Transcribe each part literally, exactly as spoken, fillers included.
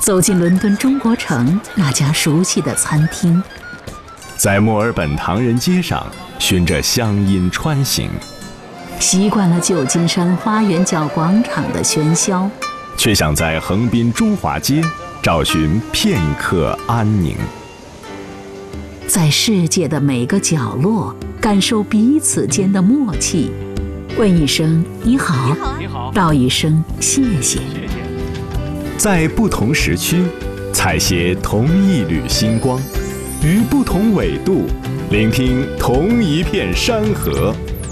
走进伦敦中国城那家熟悉的餐厅， 在墨尔本唐人街上循着乡音穿行， 习惯了旧金山花园角广场的喧嚣， 却想在横滨中华街找寻片刻安宁。 在世界的每个角落感受彼此间的默契，问一声你好， 你好， 道一声谢谢。 在不同时区采撷同一缕星光，于不同纬度聆听同一片山河。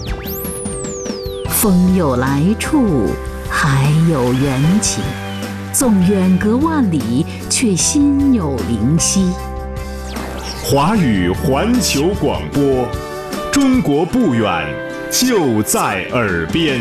风有来处，海有缘起，纵远隔万里，却心有灵犀。 华语环球广播，中国不远，就在耳边。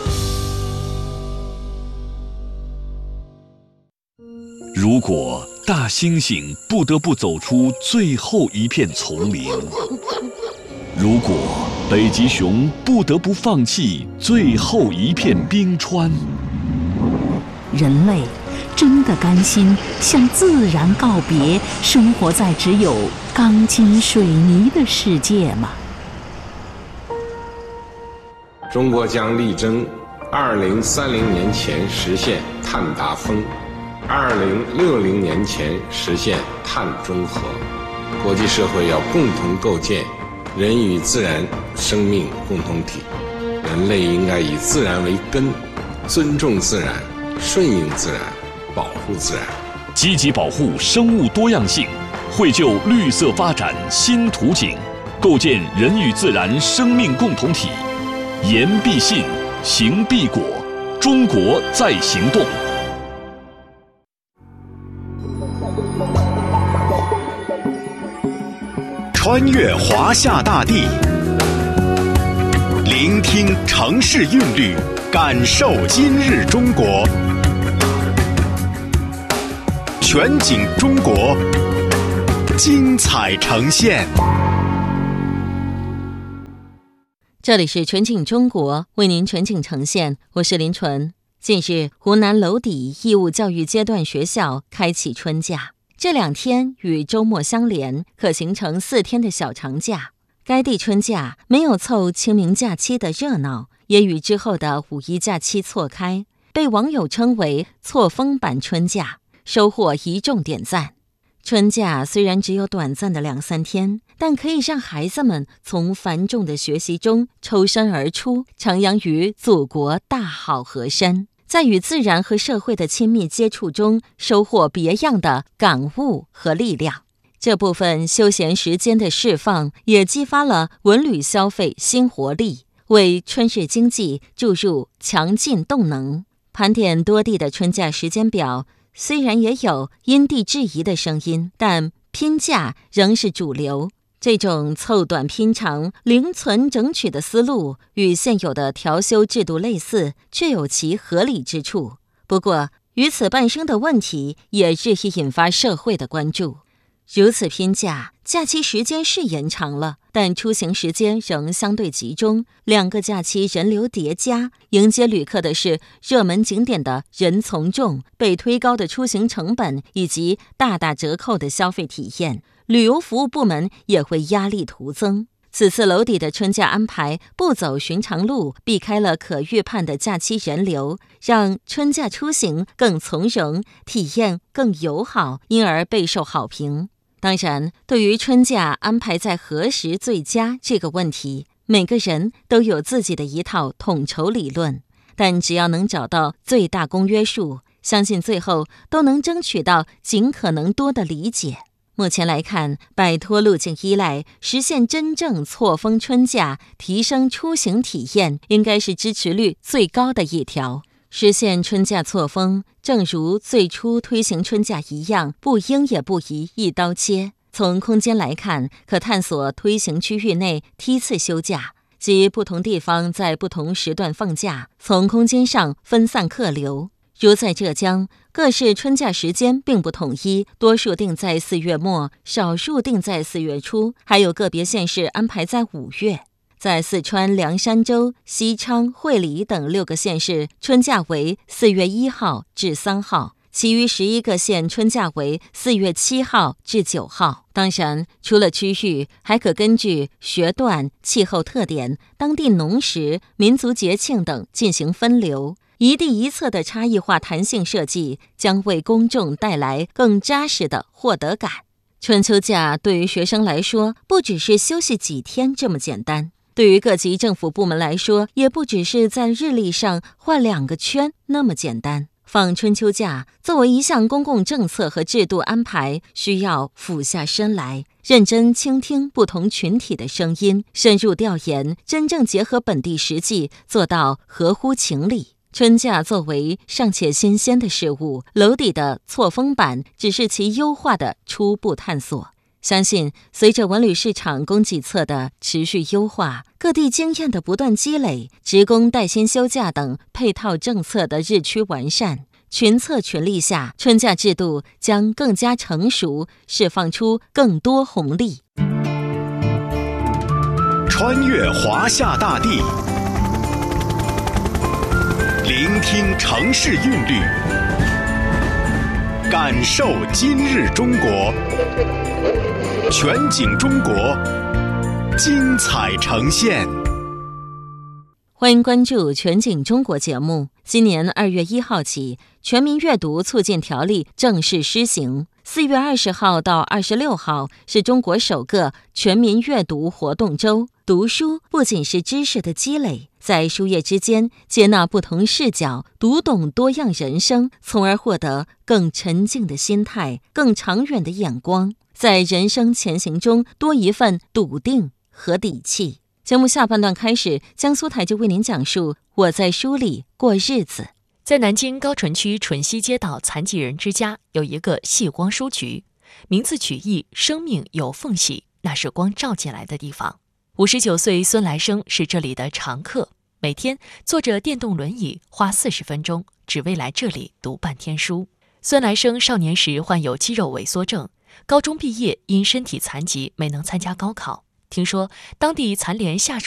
如果大猩猩不得不走出最后一片丛林，如果北极熊不得不放弃最后一片冰川， 人类真的甘心向自然告别，生活在只有钢筋水泥的世界吗？ 中国将力争二零三零年前实现碳达峰，二零六零年前实现碳中和。国际社会要共同构建人与自然生命共同体，人类应该以自然为根，尊重自然，顺应自然，保护自然， 积极保护生物多样性，绘就绿色发展新图景，构建人与自然生命共同体。言必信，行必果，中国在行动。 穿越华夏大地，聆听城市韵律，感受今日中国。全景中国，精彩呈现。 这里是全景中国，为您全景呈现，我是林纯。近日，湖南娄底义务教育阶段学校开启春假，这两天与周末相连，可形成四天的小长假。该地春假没有凑清明假期的热闹，也与之后的五一假期错开，被网友称为错峰版春假，收获一众点赞。春假虽然只有短暂的两三天，但可以让孩子们从繁重的学习中抽身而出，徜徉于祖国大好河山，在与自然和社会的亲密接触中收获别样的感悟和力量。这部分休闲时间的释放也激发了文旅消费新活力，为春日经济注入强劲动能。盘点多地的春假时间表，虽然也有因地制宜的声音，但拼假仍是主流。这种凑短拼长、零存整取的思路与现有的调休制度类似，却有其合理之处。不过，与此伴生的问题也日益引发社会的关注。如此拼假，假期时间是延长了，但出行时间仍相对集中，两个假期人流叠加，迎接旅客的是热门景点的人从众、被推高的出行成本以及大打折扣的消费体验，旅游服务部门也会压力徒增。此次娄底的春假安排不走寻常路，避开了可预判的假期人流，让春假出行更从容，体验更友好，因而备受好评。当然，对于春假安排在何时最佳这个问题，每个人都有自己的一套统筹理论，但只要能找到最大公约数，相信最后都能争取到尽可能多的理解。目前来看，摆脱路径依赖，实现真正错峰春假，提升出行体验，应该是支持率最高的一条。实现春假错峰，正如最初推行春假一样，不应也不宜一刀切。从空间来看，可探索推行区域内梯次休假，即不同地方在不同时段放假，从空间上分散客流。如在浙江，各市春假时间并不统一，多数定在四月末，少数定在四月初，还有个别县市安排在五月。在四川凉山州、西昌、会理等六个县市，春假为四月一号至三号， 其余十一个县春假为四月七号至九号。当然，除了区域，还可根据学段、气候特点、当地农时、民族节庆等进行分流。一地一策的差异化弹性设计，将为公众带来更扎实的获得感。春秋假对于学生来说，不只是休息几天这么简单。对于各级政府部门来说，也不只是在日历上画两个圈那么简单。放春秋假作为一项公共政策和制度安排，需要俯下身来，认真倾听不同群体的声音，深入调研，真正结合本地实际，做到合乎情理。春假作为尚且新鲜的事物，楼底的错峰版只是其优化的初步探索。相信随着文旅市场供给侧的持续优化，各地经验的不断积累，职工带薪休假等配套政策的日趋完善，群策群力下，春假制度将更加成熟，释放出更多红利。 穿越华夏大地，聆听城市韵律，感受今日中国。全景中国，精彩呈现。 欢迎关注全景中国节目。今年二月一号起，全民阅读促进条例正式施行。四月二十号到二十六号是中国首个全民阅读活动周。读书不仅是知识的积累，在书页之间接纳不同视角，读懂多样人生，从而获得更沉静的心态，更长远的眼光，在人生前行中多一份笃定和底气。节目下半段开始，江苏台就为您讲述我在书里过日子。 在南京高淳区淳熙街道残疾人之家有一个细光书局，名字取意生命有缝隙，那是光照进来的地方。五十九岁孙来生是这里的常客，每天坐着电动轮椅花四十分钟，只为来这里读半天书。孙来生少年时患有肌肉萎缩症，高中毕业因身体残疾没能参加高考。听说当地残联下属